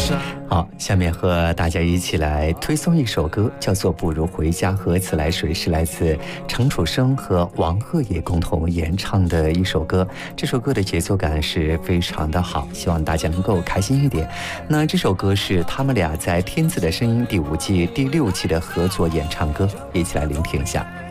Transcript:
好，下面和大家一起来推送一首歌，叫做《不如回家喝自来水》，是来自程楚生和王鹤野共同演唱的一首歌。这首歌的节奏感是非常的好，希望大家能够开心一点。那这首歌是他们俩在《天赐的声音》第5季、第6期的合作演唱歌，一起来聆听一下。